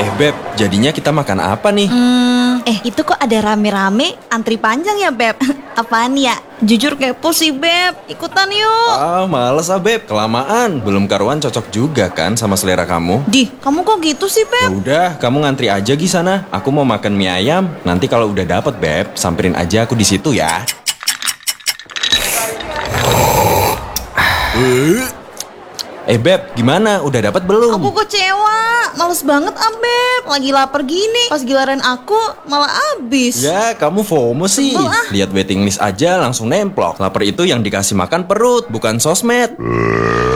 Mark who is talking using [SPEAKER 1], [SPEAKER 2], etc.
[SPEAKER 1] Beb, jadinya kita makan apa nih?
[SPEAKER 2] Itu kok ada rame-rame antri panjang ya, Beb? Apaan ya? Jujur kepo sih, Beb. Ikutan yuk.
[SPEAKER 1] Males Beb, kelamaan. Belum karuan cocok juga kan sama selera kamu.
[SPEAKER 2] Dih, kamu kok gitu sih,
[SPEAKER 1] Ya
[SPEAKER 2] Beb?
[SPEAKER 1] udah, kamu ngantri aja di sana. Aku mau makan mie ayam. Nanti kalau udah dapet Beb, samperin aja aku di situ ya. Beb, gimana? Udah dapat belum?
[SPEAKER 2] Aku kecewa. Males banget, Beb. Lagi lapar gini. Pas giliran aku malah habis.
[SPEAKER 1] Ya, kamu FOMO sih.
[SPEAKER 2] Sebel
[SPEAKER 1] Lihat waiting list aja langsung nemplok. Lapar itu yang dikasih makan perut, bukan sosmed.